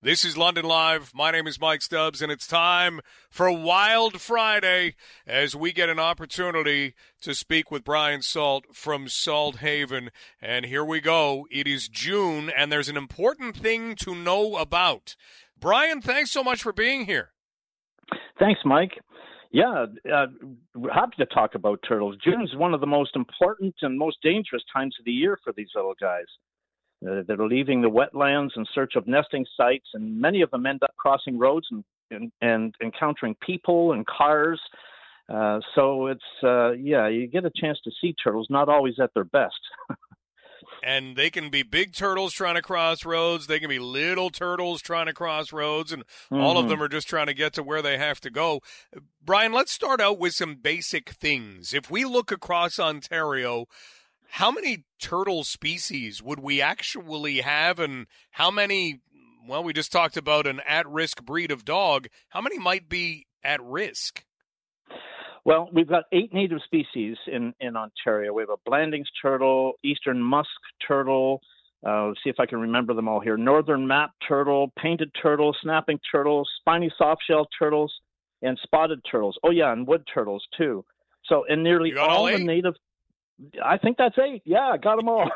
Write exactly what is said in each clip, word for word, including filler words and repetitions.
This is London Live. My name is Mike Stubbs, and it's time for Wild Friday as we get an opportunity to speak with Brian Salt from Salt Haven. And here we go. It is June, and there's an important thing to know about. Brian, thanks so much for being here. Thanks, Mike. Yeah, uh, we're happy to talk about turtles. June is one of the most important and most dangerous times of the year for these little guys. Uh, they're leaving the wetlands in search of nesting sites, and many of them end up crossing roads and, and, and encountering people and cars. Uh, so it's, uh, yeah, you get a chance to see turtles, not always at their best. And they can be big turtles trying to cross roads. They can be little turtles trying to cross roads, and mm-hmm. all of them are just trying to get to where they have to go. Brian, let's start out with some basic things. If we look across Ontario, how many turtle species would we actually have, and how many, well, we just talked about an at-risk breed of dog. How many might be at risk? Well, we've got eight native species in, in Ontario. We have a Blanding's turtle, eastern musk turtle, uh, see if I can remember them all here, northern map turtle, painted turtle, snapping turtle, spiny softshell turtles, and spotted turtles. Oh, yeah, and wood turtles, too. So, and nearly all, all the native... I think that's eight. Yeah, I got them all.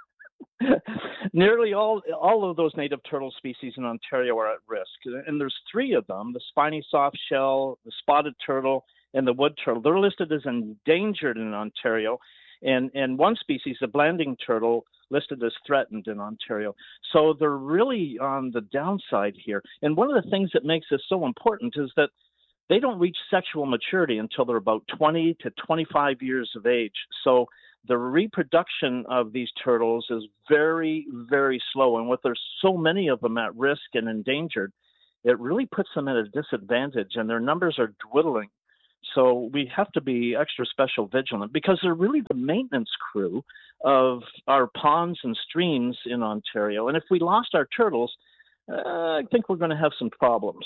Nearly all all of those native turtle species in Ontario are at risk. And there's three of them, the spiny softshell, the spotted turtle, and the wood turtle. They're listed as endangered in Ontario. And, and one species, the Blanding turtle, listed as threatened in Ontario. So they're really on the downside here. And one of the things that makes this so important is that they don't reach sexual maturity until they're about twenty to twenty-five years of age. So the reproduction of these turtles is very, very slow. And with there's so many of them at risk and endangered, it really puts them at a disadvantage, and their numbers are dwindling. So we have to be extra special vigilant because they're really the maintenance crew of our ponds and streams in Ontario. And if we lost our turtles, uh, I think we're going to have some problems.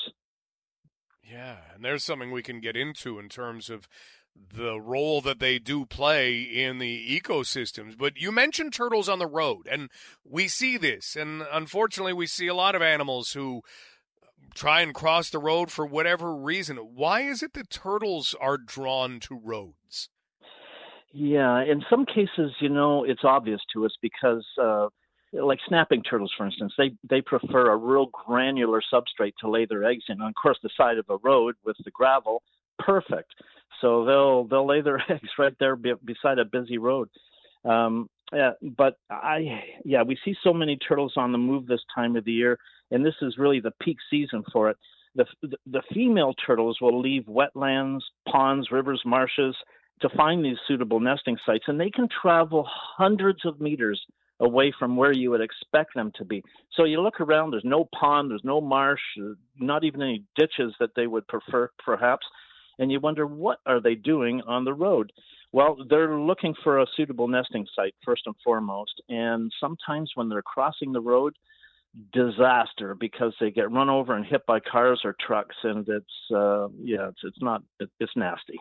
Yeah, and there's something we can get into in terms of the role that they do play in the ecosystems. But you mentioned turtles on the road, and we see this. And unfortunately, we see a lot of animals who try and cross the road for whatever reason. Why is it that turtles are drawn to roads? Yeah, in some cases, you know, it's obvious to us because uh, like snapping turtles, for instance, they, they prefer a real granular substrate to lay their eggs in. And of course, the side of a road with the gravel, perfect. So they'll they'll lay their eggs right there be, beside a busy road. Um, yeah, but I yeah, we see so many turtles on the move this time of the year, and this is really the peak season for it. The the, the female turtles will leave wetlands, ponds, rivers, marshes to find these suitable nesting sites, and they can travel hundreds of meters away from where you would expect them to be. So you look around, there's no pond, there's no marsh, not even any ditches that they would prefer, perhaps, and you wonder, what are they doing on the road? Well, they're looking for a suitable nesting site, first and foremost, and sometimes when they're crossing the road, disaster, because they get run over and hit by cars or trucks, and it's, uh, yeah, it's, it's not, it, it's nasty.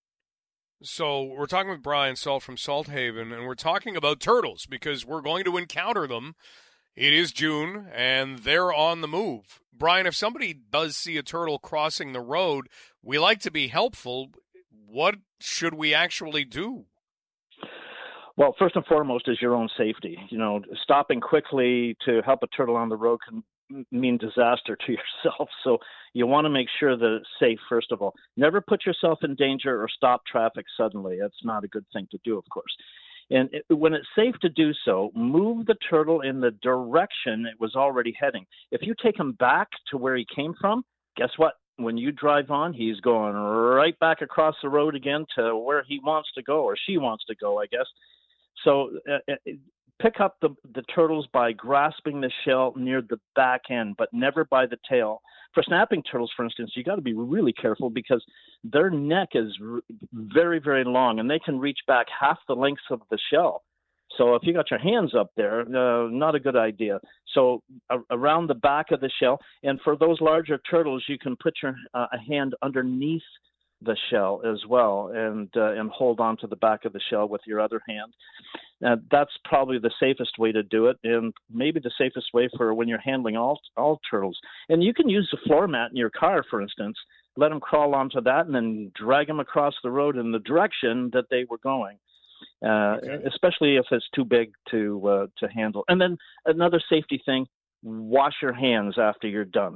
So we're talking with Brian Salt from Salt Haven, and we're talking about turtles because we're going to encounter them. It is June, and they're on the move. Brian, if somebody does see a turtle crossing the road, we like to be helpful. What should we actually do? Well, first and foremost is your own safety. You know, stopping quickly to help a turtle on the road can mean disaster to yourself. So you want to make sure that it's safe, first of all. Never put yourself in danger or stop traffic suddenly. That's not a good thing to do, of course. And it, when it's safe to do so, move the turtle in the direction it was already heading. If you take him back to where he came from, guess what? When you drive on, he's going right back across the road again to where he wants to go, or she wants to go, I guess. So uh, pick up the, the turtles by grasping the shell near the back end, but never by the tail. For snapping turtles, for instance, you got to be really careful because their neck is r- very, very long, and they can reach back half the length of the shell. So if you got your hands up there, uh, not a good idea. So uh, around the back of the shell, and for those larger turtles, you can put your uh, a hand underneath the shell as well, and uh, and hold on to the back of the shell with your other hand. Uh, that's probably the safest way to do it, and maybe the safest way for when you're handling all all turtles. And you can use the floor mat in your car, for instance. Let them crawl onto that, and then drag them across the road in the direction that they were going. Uh, okay. Especially if it's too big to uh, to handle. And then another safety thing: wash your hands after you're done.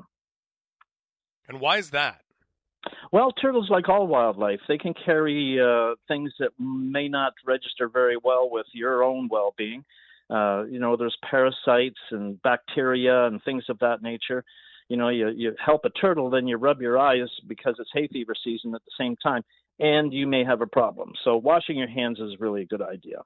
And why is that? Well, turtles, like all wildlife, they can carry uh, things that may not register very well with your own well-being. Uh, you know, there's parasites and bacteria and things of that nature. You know, you, you help a turtle, then you rub your eyes because it's hay fever season at the same time, and you may have a problem. So washing your hands is really a good idea.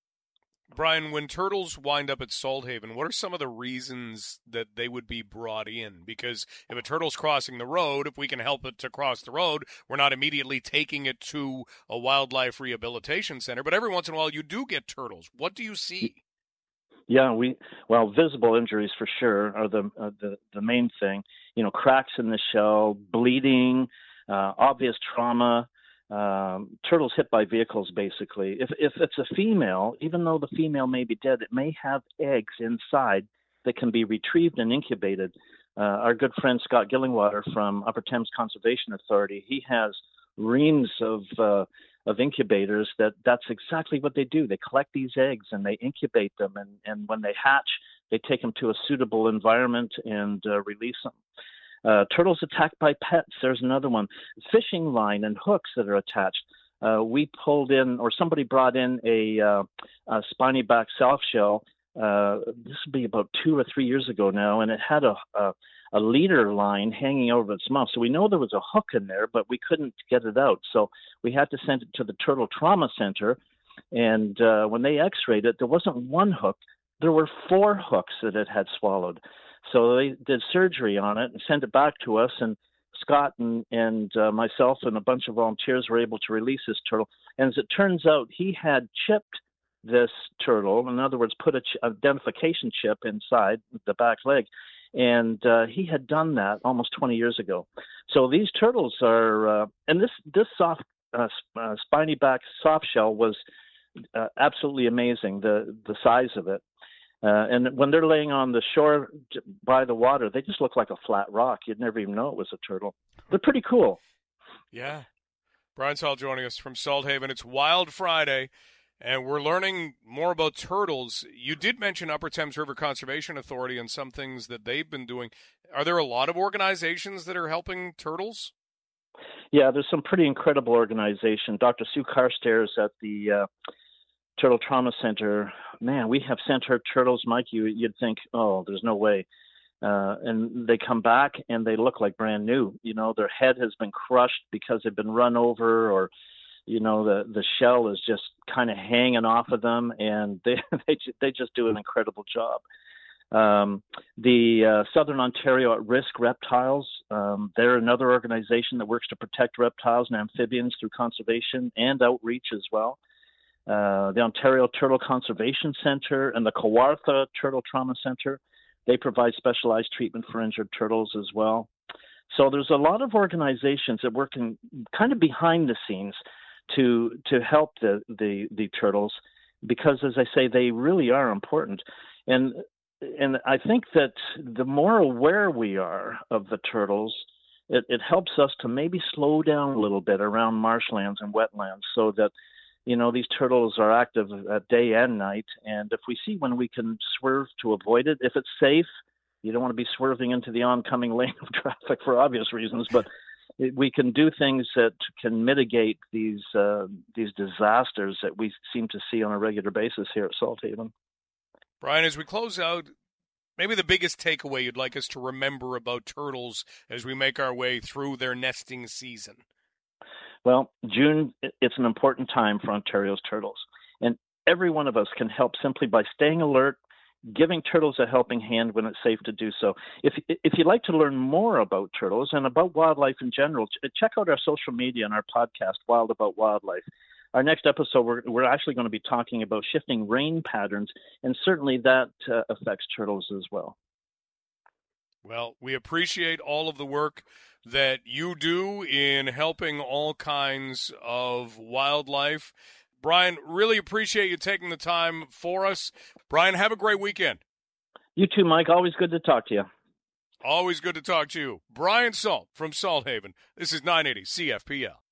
Brian, when turtles wind up at Salthaven, what are some of the reasons that they would be brought in? Because if a turtle's crossing the road, if we can help it to cross the road, we're not immediately taking it to a wildlife rehabilitation center. But every once in a while, you do get turtles. What do you see? Yeah, we well, visible injuries for sure are the uh, the the main thing. You know, cracks in the shell, bleeding, uh, obvious trauma. Um, turtles hit by vehicles, basically. If if it's a female, even though the female may be dead, it may have eggs inside that can be retrieved and incubated. Uh, our good friend Scott Gillingwater from Upper Thames Conservation Authority, he has reams of uh, of incubators that that's exactly what they do. They collect these eggs and they incubate them, and, and when they hatch, they take them to a suitable environment and uh, release them. Uh, turtles attacked by pets. There's another one. Fishing line and hooks that are attached. Uh, we pulled in, or somebody brought in a, uh, a spiny back soft shell. Uh, this would be about two or three years ago now, and it had a, a, a leader line hanging over its mouth. So we know there was a hook in there, but we couldn't get it out. So we had to send it to the Turtle Trauma Center. And uh, when they x-rayed it, there wasn't one hook. There were four hooks that it had swallowed. So they did surgery on it and sent it back to us, and Scott and, and uh, myself and a bunch of volunteers were able to release this turtle. And as it turns out, he had chipped this turtle, in other words, put a ch- identification chip inside the back leg, and uh, he had done that almost twenty years ago. So these turtles are, uh, and this, this soft uh, uh, spiny back soft shell was uh, absolutely amazing, the, the size of it. Uh, and when they're laying on the shore by the water, they just look like a flat rock. You'd never even know it was a turtle. They're pretty cool. Yeah. Brian Saul joining us from Salthaven. It's Wild Friday, and we're learning more about turtles. You did mention Upper Thames River Conservation Authority and some things that they've been doing. Are there a lot of organizations that are helping turtles? Yeah, there's some pretty incredible organizations. Doctor Sue Carstairs at the uh, Turtle Trauma Center, man, we have sent her turtles, Mike, you, you'd think, oh, there's no way. Uh, and they come back and they look like brand new. You know, their head has been crushed because they've been run over, or, you know, the, the shell is just kind of hanging off of them, and they they, they just do an incredible job. Um, the uh, Southern Ontario At-Risk Reptiles, um, they're another organization that works to protect reptiles and amphibians through conservation and outreach as well. Uh, the Ontario Turtle Conservation Center and the Kawartha Turtle Trauma Center, they provide specialized treatment for injured turtles as well. So there's a lot of organizations that work in kind of behind the scenes to to help the, the, the turtles, because, as I say, they really are important. And and I think that the more aware we are of the turtles, it, it helps us to maybe slow down a little bit around marshlands and wetlands, so that, you know, these turtles are active at day and night. And if we see when we can swerve to avoid it, if it's safe, you don't want to be swerving into the oncoming lane of traffic for obvious reasons, but it, we can do things that can mitigate these uh, these disasters that we seem to see on a regular basis here at Salthaven. Brian, as we close out, maybe the biggest takeaway you'd like us to remember about turtles as we make our way through their nesting season. Well, June, it's an important time for Ontario's turtles, and every one of us can help simply by staying alert, giving turtles a helping hand when it's safe to do so. If if you'd like to learn more about turtles and about wildlife in general, check out our social media and our podcast, Wild About Wildlife. Our next episode, we're, we're actually going to be talking about shifting rain patterns, and certainly that uh, affects turtles as well. Well, we appreciate all of the work that you do in helping all kinds of wildlife. Brian, really appreciate you taking the time for us. Brian, have a great weekend. You too, Mike. Always good to talk to you. Always good to talk to you. Brian Salt from Salthaven. This is nine eighty C F P L.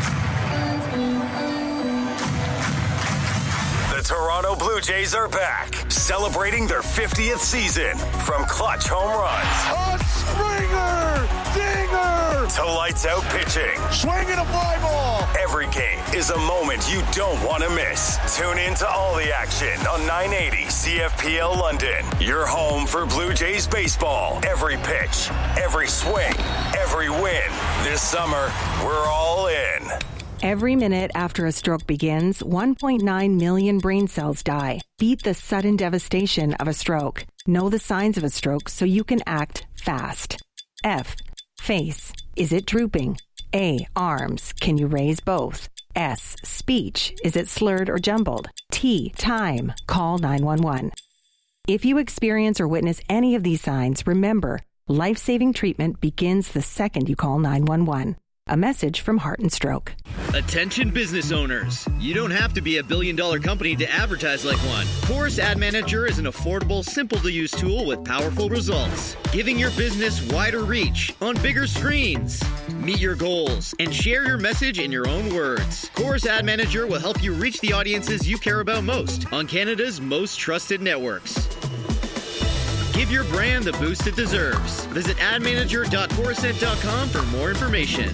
The Toronto Blue Jays are back, celebrating their fiftieth season. From clutch home runs, a Springer dinger, to lights out pitching, swinging a fly ball. Every game is a moment you don't want to miss. Tune in to all the action on nine eighty C F P L London. Your home for Blue Jays baseball. Every pitch, every swing, every win. This summer, we're all in. Every minute after a stroke begins, one point nine million brain cells die. Beat the sudden devastation of a stroke. Know the signs of a stroke so you can act fast. F. Face. Is it drooping? A. Arms. Can you raise both? S. Speech. Is it slurred or jumbled? T. Time. Call nine one one. If you experience or witness any of these signs, remember, life-saving treatment begins the second you call nine one one. A message from Heart and Stroke. Attention business owners. You don't have to be a billion dollar company to advertise like one. Chorus Ad Manager is an affordable, simple to use tool with powerful results, giving your business wider reach on bigger screens. Meet your goals and share your message in your own words. Chorus Ad Manager will help you reach the audiences you care about most on Canada's most trusted networks. Give your brand the boost it deserves. Visit ad manager dot coruscant dot com for more information.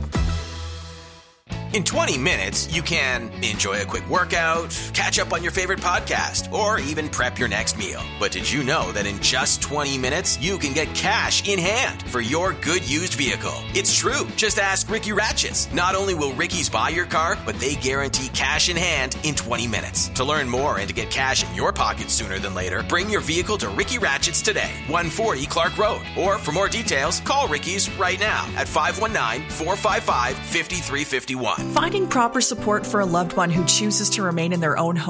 In twenty minutes, you can enjoy a quick workout, catch up on your favorite podcast, or even prep your next meal. But did you know that in just twenty minutes, you can get cash in hand for your good used vehicle? It's true. Just ask Ricky Ratchets. Not only will Ricky's buy your car, but they guarantee cash in hand in twenty minutes. To learn more and to get cash in your pocket sooner than later, bring your vehicle to Ricky Ratchets today, one forty Clark Road. Or for more details, call Ricky's right now at five one nine, four five five, five three five one. Finding proper support for a loved one who chooses to remain in their own home